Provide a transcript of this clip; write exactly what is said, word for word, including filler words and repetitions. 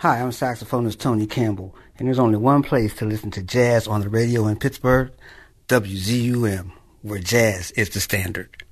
Hi, I'm saxophonist Tony Campbell, and there's only one place to listen to jazz on the radio in Pittsburgh, W Z U M, where jazz is the standard.